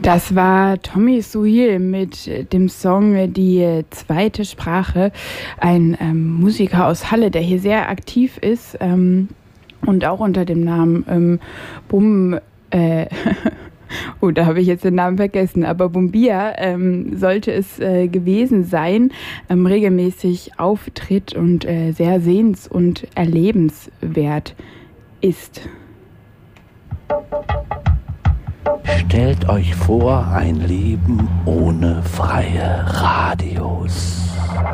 Das war Tommy Soil mit dem Song Die zweite Sprache, ein Musiker aus Halle, der hier sehr aktiv ist und auch unter dem Namen oh, da habe ich jetzt den Namen vergessen, aber Bumbia sollte es gewesen sein, regelmäßig auftritt und sehr sehens- und erlebenswert ist. Stellt euch vor, ein Leben ohne freie Radios.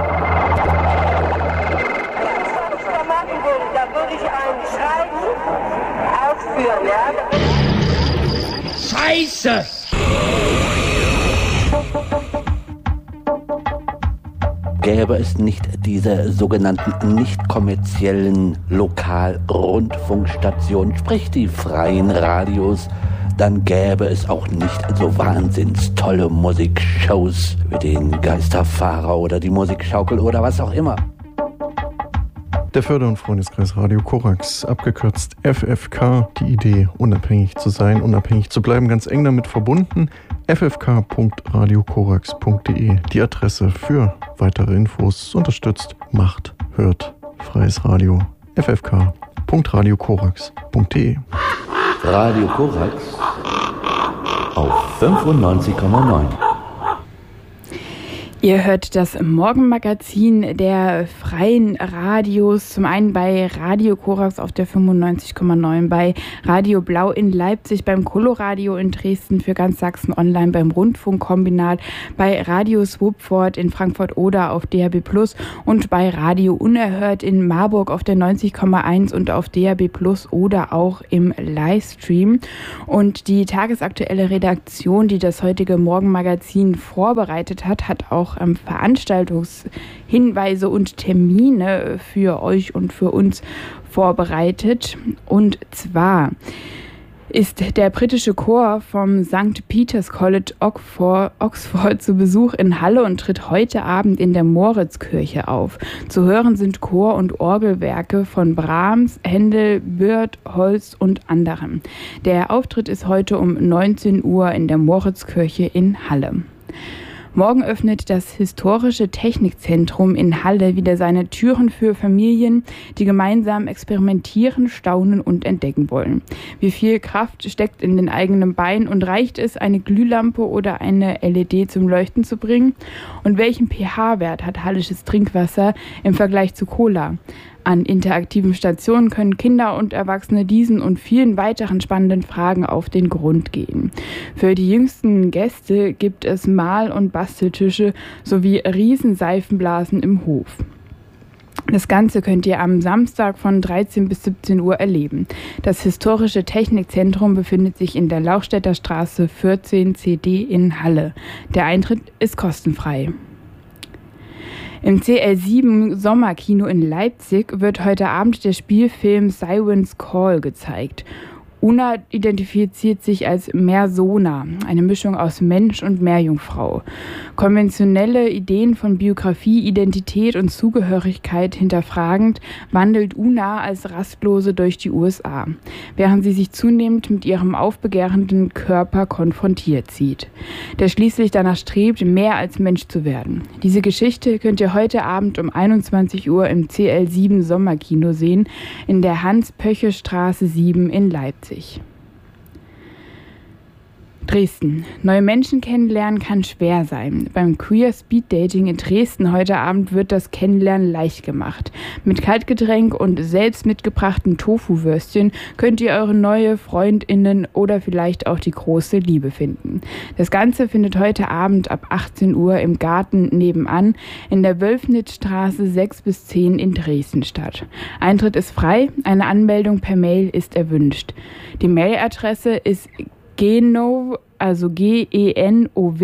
Da würde ich ein Schreiben ausführen, ja? Scheiße! Gäbe es nicht diese sogenannten nicht kommerziellen Lokalrundfunkstationen, sprich die freien Radios, dann gäbe es auch nicht so wahnsinns tolle Musikshows wie den Geisterfahrer oder die Musikschaukel oder was auch immer. Der Förder- und Freundeskreis Radio Korax, abgekürzt FFK, die Idee, unabhängig zu sein, unabhängig zu bleiben, ganz eng damit verbunden. ffk.radiokorax.de, die Adresse für weitere Infos, unterstützt, macht, hört, freies Radio, ffk.radiokorax.de. Radio Korax auf 95,9. Ihr hört das Morgenmagazin der freien Radios, zum einen bei Radio Korax auf der 95,9, bei Radio Blau in Leipzig, beim Coloradio in Dresden, für ganz Sachsen online, beim Rundfunkkombinat, bei Radio Swupford in Frankfurt-Oder auf DAB+ und bei Radio Unerhört in Marburg auf der 90,1 und auf DAB+ oder auch im Livestream. Und die tagesaktuelle Redaktion, die das heutige Morgenmagazin vorbereitet hat, hat auch Veranstaltungshinweise und Termine für euch und für uns vorbereitet. Und zwar ist der britische Chor vom St. Peter's College Oxford zu Besuch in Halle und tritt heute Abend in der Moritzkirche auf. Zu hören sind Chor- und Orgelwerke von Brahms, Händel, Byrd, Holst und anderem. Der Auftritt ist heute um 19 Uhr in der Moritzkirche in Halle. Morgen öffnet das Historische Technikzentrum in Halle wieder seine Türen für Familien, die gemeinsam experimentieren, staunen und entdecken wollen. Wie viel Kraft steckt in den eigenen Beinen und reicht es, eine Glühlampe oder eine LED zum Leuchten zu bringen? Und welchen pH-Wert hat hallisches Trinkwasser im Vergleich zu Cola? An interaktiven Stationen können Kinder und Erwachsene diesen und vielen weiteren spannenden Fragen auf den Grund gehen. Für die jüngsten Gäste gibt es Mal- und Basteltische sowie Riesenseifenblasen im Hof. Das Ganze könnt ihr am Samstag von 13 bis 17 Uhr erleben. Das Historische Technikzentrum befindet sich in der Lauchstädter Straße 14 CD in Halle. Der Eintritt ist kostenfrei. Im CL7 Sommerkino in Leipzig wird heute Abend der Spielfilm Siren's Call gezeigt. Una identifiziert sich als Meersona, eine Mischung aus Mensch und Meerjungfrau. Konventionelle Ideen von Biografie, Identität und Zugehörigkeit hinterfragend wandelt Una als Rastlose durch die USA, während sie sich zunehmend mit ihrem aufbegehrenden Körper konfrontiert sieht, der schließlich danach strebt, mehr als Mensch zu werden. Diese Geschichte könnt ihr heute Abend um 21 Uhr im CL7 Sommerkino sehen, in der Hans-Pöche-Straße 7 in Leipzig. Dresden. Neue Menschen kennenlernen kann schwer sein. Beim Queer Speed Dating in Dresden heute Abend wird das Kennenlernen leicht gemacht. Mit Kaltgetränk und selbst mitgebrachten Tofu-Würstchen könnt ihr eure neue FreundInnen oder vielleicht auch die große Liebe finden. Das Ganze findet heute Abend ab 18 Uhr im Garten nebenan in der Wölfnitzstraße 6 bis 10 in Dresden statt. Eintritt ist frei, eine Anmeldung per Mail ist erwünscht. Die Mailadresse ist genov, also genov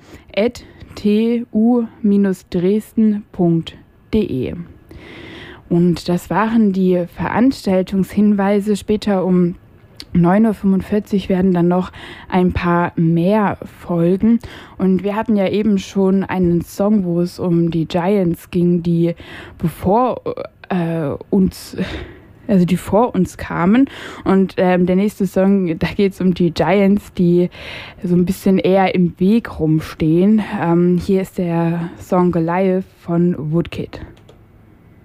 @tu-dresden.de. Und das waren die Veranstaltungshinweise. Später um 9.45 Uhr werden dann noch ein paar mehr folgen. Und wir hatten ja eben schon einen Song, wo es um die Giants ging, die bevor uns also die vor uns kamen. Und der nächste Song, da geht es um die Giants, die so ein bisschen eher im Weg rumstehen. Hier ist der Song Goliath von Woodkid.